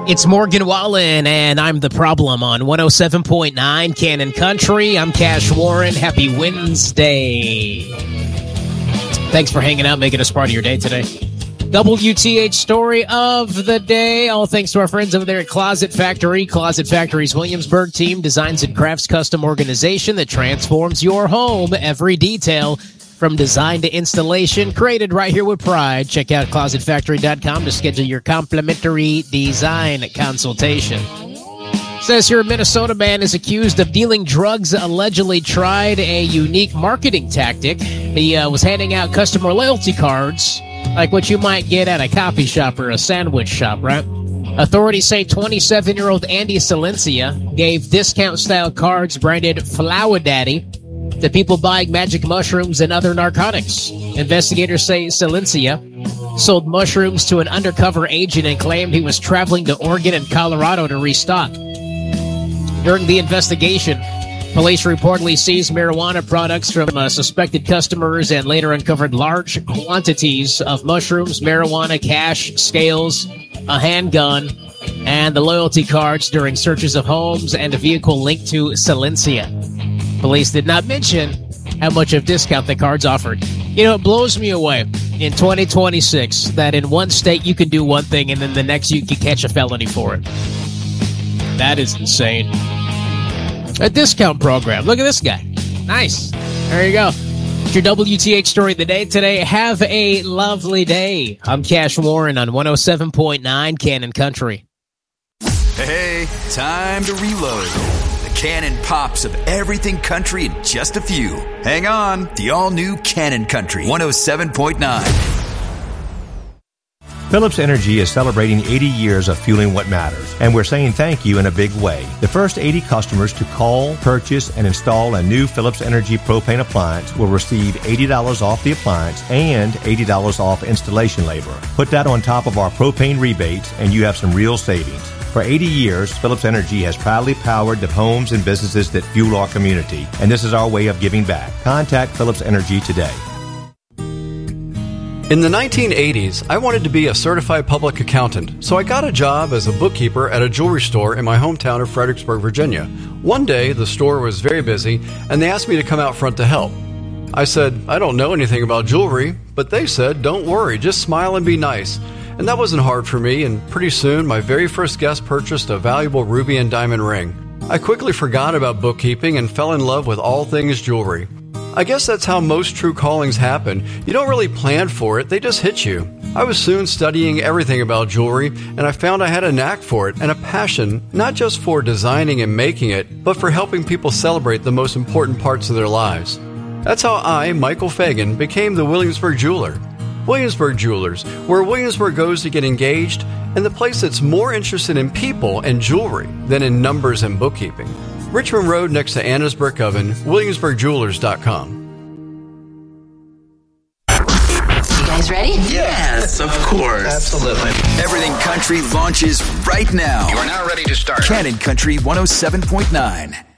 It's Morgan Wallen, and I'm the problem on 107.9 Cannon Country. I'm Cash Warren. Happy Wednesday. Thanks for hanging out, making us part of your day today. WTH story of the day. All thanks to our friends over there at Closet Factory. Closet Factory's Williamsburg team designs and crafts custom organization that transforms your home. Every detail from design to installation, created right here with pride. Check out closetfactory.com to schedule your complimentary design consultation. Says here a Minnesota man is accused of dealing drugs, allegedly tried a unique marketing tactic. He was handing out customer loyalty cards, like what you might get at a coffee shop or a sandwich shop, right? Authorities say 27-year-old Andy Silencia gave discount-style cards branded Flower Daddy to people buying magic mushrooms and other narcotics. Investigators say Silencia sold mushrooms to an undercover agent and claimed he was traveling to Oregon and Colorado to restock. During the investigation, police reportedly seized marijuana products from suspected customers and later uncovered large quantities of mushrooms, marijuana, cash, scales, a handgun, and the loyalty cards during searches of homes and a vehicle linked to Silencia. Police did not mention how much of discount the cards offered. You know, it blows me away in 2026 that in one state you can do one thing and then the next you can catch a felony for it. That is insane. A discount program. Look at this guy. Nice. There you go. It's your WTH story of the day today. Have a lovely day. I'm Cash Warren on 107.9 Cannon Country. Hey, time to reload. The Cannon pops of everything country in just a few. Hang on. The all-new Cannon Country 107.9. Phillips Energy is celebrating 80 years of fueling what matters, and we're saying thank you in a big way. The first 80 customers to call, purchase, and install a new Phillips Energy propane appliance will receive $80 off the appliance and $80 off installation labor. Put that on top of our propane rebates, and you have some real savings. For 80 years, Phillips Energy has proudly powered the homes and businesses that fuel our community, and this is our way of giving back. Contact Phillips Energy today. In the 1980s, I wanted to be a certified public accountant, so I got a job as a bookkeeper at a jewelry store in my hometown of Fredericksburg, Virginia. One day, the store was very busy, and they asked me to come out front to help. I said, I don't know anything about jewelry, but they said, don't worry, just smile and be nice. And that wasn't hard for me, and pretty soon, my very first guest purchased a valuable ruby and diamond ring. I quickly forgot about bookkeeping and fell in love with all things jewelry. I guess that's how most true callings happen. You don't really plan for it, they just hit you. I was soon studying everything about jewelry, and I found I had a knack for it and a passion, not just for designing and making it, but for helping people celebrate the most important parts of their lives. That's how I, Michael Fagan, became the Williamsburg Jeweler. Williamsburg Jewelers, where Williamsburg goes to get engaged, and the place that's more interested in people and jewelry than in numbers and bookkeeping. Richmond Road next to Anna's Brick Oven, WilliamsburgJewelers.com. You guys ready? Yes, of course. Absolutely. Everything Country launches right now. You are now ready to start. Cannon Country 107.9.